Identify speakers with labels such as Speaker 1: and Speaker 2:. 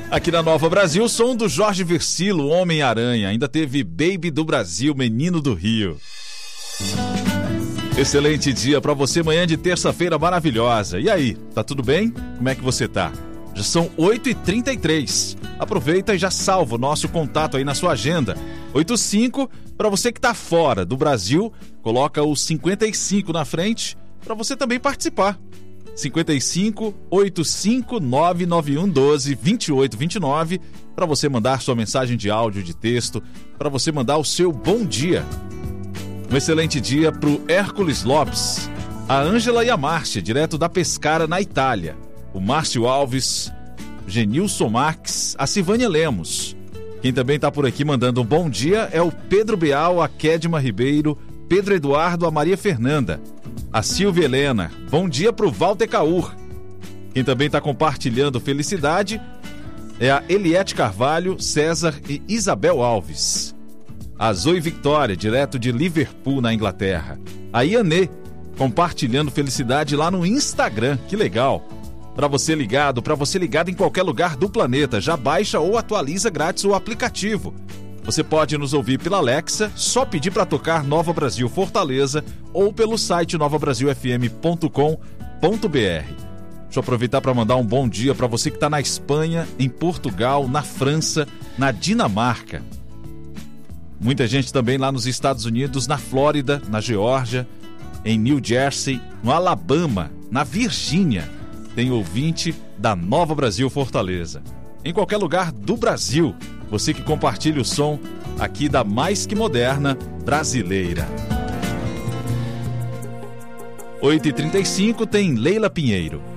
Speaker 1: Aqui na Nova Brasil, som do Jorge Versilo, Homem-Aranha. Ainda teve Baby do Brasil, Menino do Rio. Excelente dia para você, manhã de terça-feira maravilhosa. E aí, tá tudo bem? Como é que você tá? Já são 8h33. Aproveita e já salva o nosso contato aí na sua agenda. 85, para você que tá fora do Brasil, coloca o 55 na frente para você também participar. 55 85 991 12 28 29 para você mandar sua mensagem de áudio, de texto, para você mandar o seu bom dia. Um excelente dia pro Hércules Lopes, a Ângela e a Márcia, direto da Pescara, na Itália. O Márcio Alves, Genilson Marques, a Silvânia Lemos. Quem também tá por aqui mandando um bom dia é o Pedro Beal, a Kedma Ribeiro, Pedro Eduardo, a Maria Fernanda, a Silvia Helena. Bom dia pro Walter Caur. Quem também tá compartilhando felicidade é a Eliette Carvalho, César e Isabel Alves. A Zoe Victoria, direto de Liverpool, na Inglaterra. A Ianê, compartilhando felicidade lá no Instagram. Que legal. Para você ligado em qualquer lugar do planeta, já baixa ou atualiza grátis o aplicativo. Você pode nos ouvir pela Alexa, só pedir para tocar Nova Brasil Fortaleza ou pelo site novabrasilfm.com.br. Deixa eu aproveitar para mandar um bom dia para você que está na Espanha, em Portugal, na França, na Dinamarca. Muita gente também lá nos Estados Unidos, na Flórida, na Geórgia, em New Jersey, no Alabama, na Virgínia. Tem ouvinte da Nova Brasil Fortaleza. Em qualquer lugar do Brasil, você que compartilha o som aqui da mais que moderna brasileira. 8h35 tem Leila Pinheiro.